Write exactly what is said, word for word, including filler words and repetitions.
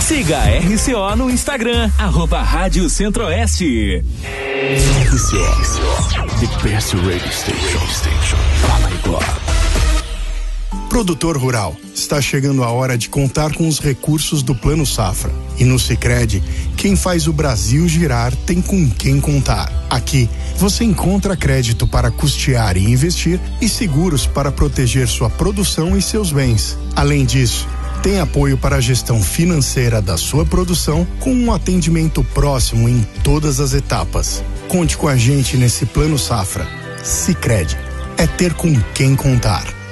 Siga a R C O no Instagram, arroba Rádio Centro-Oeste. R C O, the best radio station. station. Oh my God. Produtor rural, está chegando a hora de contar com os recursos do Plano Safra. E no Sicredi, quem faz o Brasil girar tem com quem contar. Aqui, você encontra crédito para custear e investir e seguros para proteger sua produção e seus bens. Além disso, tem apoio para a gestão financeira da sua produção com um atendimento próximo em todas as etapas. Conte com a gente nesse Plano Safra. Sicredi, é ter com quem contar.